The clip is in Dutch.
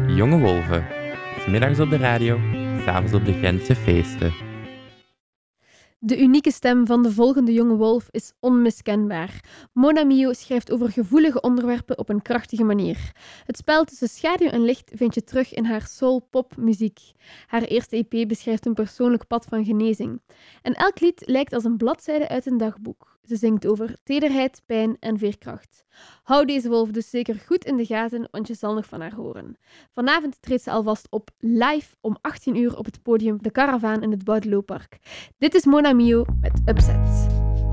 Jonge Wolven. 's Middags op de radio, 's avonds op de Gentse feesten. De unieke stem van de volgende jonge wolf is onmiskenbaar. Mona Mio schrijft over gevoelige onderwerpen op een krachtige manier. Het spel tussen schaduw en licht vind je terug in haar soul-pop-muziek. Haar eerste EP beschrijft een persoonlijk pad van genezing. En elk lied lijkt als een bladzijde uit een dagboek. Ze zingt over tederheid, pijn en veerkracht. Hou deze wolf dus zeker goed in de gaten, want je zal nog van haar horen. Vanavond treedt ze alvast op live om 18 uur op het podium De Karavaan in het Boudelooppark. Dit is Mona Mio met Upset.